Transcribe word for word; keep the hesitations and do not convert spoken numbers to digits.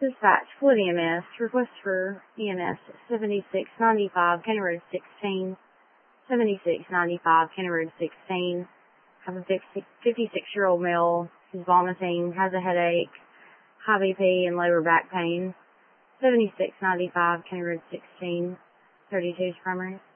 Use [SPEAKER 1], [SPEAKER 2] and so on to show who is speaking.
[SPEAKER 1] Dispatch, Fluid E M S, request for E M S seventy-six ninety-five, County Road sixteen, seventy-six ninety-five, County Road sixteen. Have a fifty-six-year-old male who's vomiting, has a headache, high B P, and lower back pain. seventy-six ninety-five, County Road sixteen, thirty-two is primary.